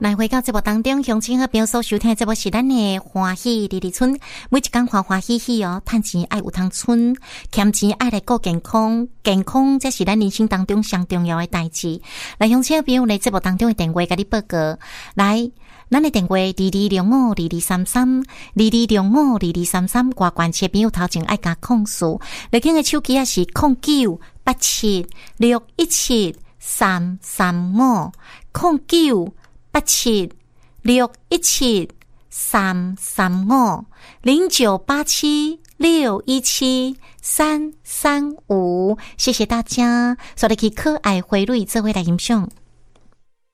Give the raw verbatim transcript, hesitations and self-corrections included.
来回到节目当中，乡亲和朋友所收听的节目是咱的欢喜里里村，每一天欢欢喜喜哦，赚钱爱有通存，欠钱爱来顾健康，健康才是咱人生当中上重要的代志。来，乡亲和朋友来节目当中的电话甲你报告，来，咱的电话二二零五二二三三，二二零五二二三三，挂关切朋友头前爱加控诉，来听的手机也是零九八七六一七三三五，零九八七六一七三三五，零九八七六一七三三五。谢谢大家，所以去可爱回蕊这回来欣赏。